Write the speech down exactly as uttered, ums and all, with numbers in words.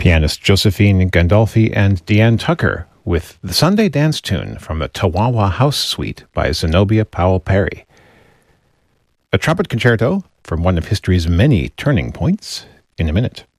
Pianist Josephine Gandolfi and Deanne Tucker with the Sunday Dance Tune from the Tawawa House Suite by Zenobia Powell Perry. A trumpet concerto from one of history's many turning points in a minute.